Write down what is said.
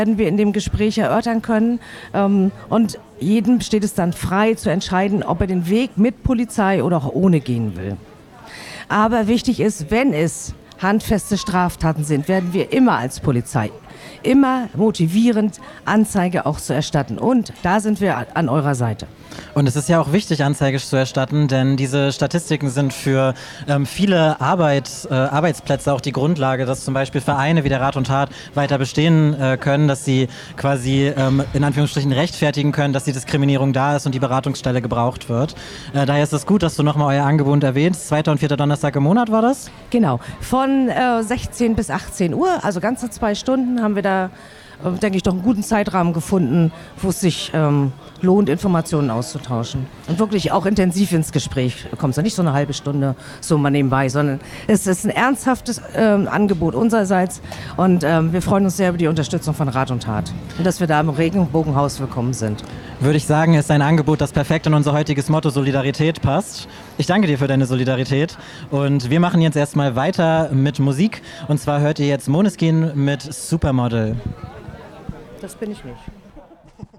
werden wir in dem Gespräch erörtern können. Und jedem steht es dann frei zu entscheiden, ob er den Weg mit Polizei oder auch ohne gehen will. Aber wichtig ist, wenn es handfeste Straftaten sind, werden wir immer als Polizei immer motivierend Anzeige auch zu erstatten. Und da sind wir an eurer Seite. Und es ist ja auch wichtig, Anzeige zu erstatten, denn diese Statistiken sind für viele Arbeitsplätze auch die Grundlage, dass zum Beispiel Vereine wie der Rat und Tat weiter bestehen können, dass sie quasi in Anführungsstrichen rechtfertigen können, dass die Diskriminierung da ist und die Beratungsstelle gebraucht wird. Daher ist es gut, dass du nochmal euer Angebot erwähnst. 2. und 4. Donnerstag im Monat war das? Genau, von 16 bis 18 Uhr, also ganze 2 Stunden haben wir da, denke ich, doch einen guten Zeitrahmen gefunden, wo es sich lohnt, Informationen auszutauschen. Und wirklich auch intensiv ins Gespräch kommst du nicht so eine halbe Stunde so mal nebenbei, sondern es ist ein ernsthaftes Angebot unsererseits und wir freuen uns sehr über die Unterstützung von Rat und Tat und dass wir da im Regenbogenhaus willkommen sind. Würde ich sagen, ist ein Angebot, das perfekt in unser heutiges Motto Solidarität passt. Ich danke dir für deine Solidarität und wir machen jetzt erstmal weiter mit Musik und zwar hört ihr jetzt Måneskin mit Supermodel. Das bin ich nicht.